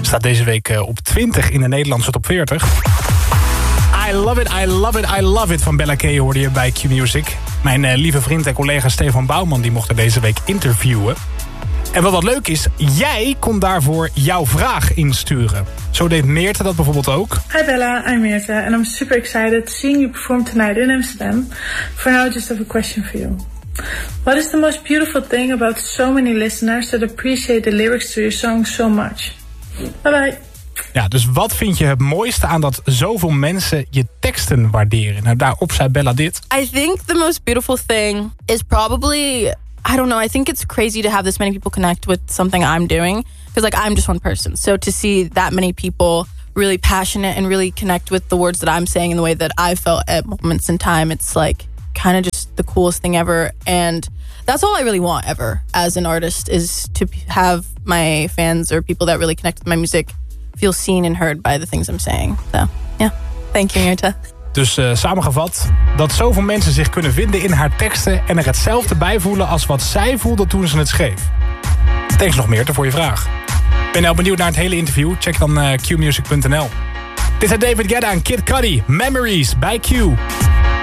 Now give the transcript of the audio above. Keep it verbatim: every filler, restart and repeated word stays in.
Staat deze week uh, op twintig in de Nederlandse top veertig. I love it, I love it, I love it van Bella K hoorde je bij Q-Music. Mijn uh, lieve vriend en collega Stefan Bouwman die mocht er deze week interviewen. En wat wat leuk is, jij kon daarvoor jouw vraag insturen. Zo deed Meerte dat bijvoorbeeld ook. Hi Bella, I'm Meerte and I'm super excited seeing you perform tonight in Amsterdam. For now I just have a question for you. What is the most beautiful thing about so many listeners that appreciate the lyrics to your song so much? Bye bye. Ja, dus wat vind je het mooiste aan dat zoveel mensen je teksten waarderen? Nou, daarop zei Bella dit. I think the most beautiful thing is probably, I don't know, I think it's crazy to have this many people connect with something I'm doing. Because like I'm just one person. So to see that many people really passionate and really connect with the words that I'm saying in the way that I felt at moments in time, it's like kind of just the coolest thing ever. And that's all I really want ever as an artist, is to have my fans or people that really connect with my music feel seen and heard by the things I'm saying. So, yeah. Thank you, Meerte. Dus uh, samengevat, dat zoveel mensen zich kunnen vinden in haar teksten en er hetzelfde bij voelen als wat zij voelde toen ze het schreef. Thanks nog Meerte voor je vraag. Ben je nou benieuwd naar het hele interview? Check dan uh, q music punt n l. Dit is David Guetta en Kid Cudi, Memories bij Q.